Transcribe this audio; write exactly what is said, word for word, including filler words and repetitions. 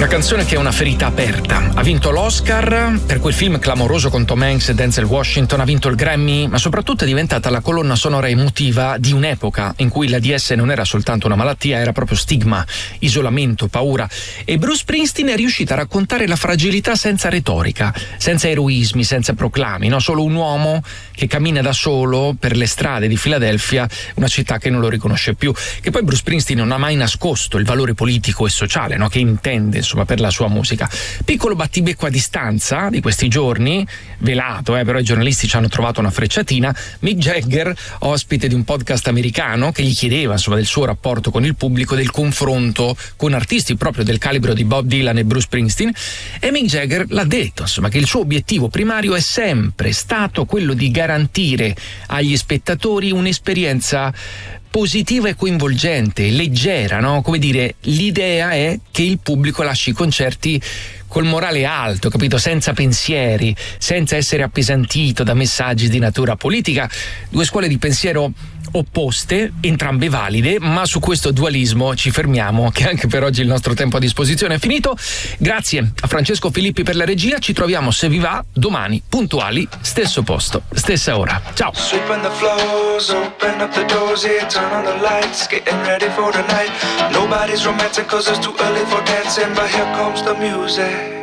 Una canzone che è una ferita aperta. Ha vinto l'Oscar per quel film clamoroso con Tom Hanks e Denzel Washington, ha vinto il Grammy, ma soprattutto è diventata la colonna sonora emotiva di un'epoca in cui l'A D S non era soltanto una malattia, era proprio stigma, isolamento, paura. E Bruce Springsteen è riuscito a raccontare la fragilità senza retorica, senza eroismi, senza proclami, no? Solo un uomo che cammina da solo per le strade di Filadelfia, una città che non lo riconosce più. Che poi Bruce Springsteen non ha mai nascosto il valore politico e sociale, no? Che intende insomma per la sua musica. Piccolo battibecco a distanza di questi giorni, velato, eh, però i giornalisti ci hanno trovato una frecciatina. Mick Jagger, ospite di un podcast americano, che gli chiedeva insomma del suo rapporto con il pubblico, del confronto con artisti proprio del calibro di Bob Dylan e Bruce Springsteen, e Mick Jagger l'ha detto insomma che il suo obiettivo primario è sempre stato quello di garantire agli spettatori un'esperienza positiva e coinvolgente, leggera, no? Come dire, l'idea è che il pubblico lasci i concerti col morale alto, capito? Senza pensieri, senza essere appesantito da messaggi di natura politica. Due scuole di pensiero opposte, entrambe valide, ma su questo dualismo ci fermiamo, che anche per oggi il nostro tempo a disposizione è finito. Grazie a Francesco Filippi per la regia, ci troviamo, se vi va, domani puntuali, stesso posto, stessa ora. Ciao. Sweeping the floors, open up the doors, yeah, turn on the lights, getting ready for the night. Nobody's romantic cause it's too early for dancing, but here comes the music.